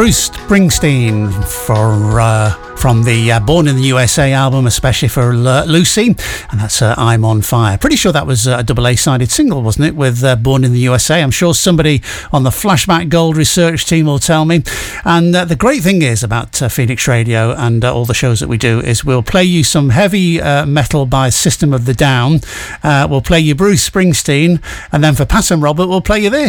Bruce Springsteen from the Born in the USA album, especially for Lucy, and that's I'm on Fire. Pretty sure that was a double A-sided single, wasn't it, with Born in the USA? I'm sure somebody on the Flashback Gold research team will tell me. And the great thing is about Phoenix Radio and all the shows that we do is we'll play you some heavy metal by System of the Down, we'll play you Bruce Springsteen, and then for Pat and Robert we'll play you this.